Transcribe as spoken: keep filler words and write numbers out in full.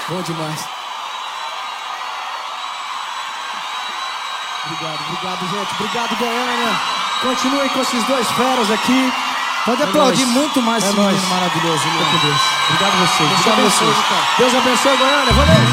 Bom demais. Obrigado, obrigado, gente. Obrigado, Goiânia. Continuem com esses dois feras aqui. Pode é aplaudir nóis. muito mais é esse nóis. menino maravilhoso. Fica com Deus. Obrigado a vocês. Deus Obrigado a abençoe, vocês. cara. Deus abençoe, Goiânia. Valeu!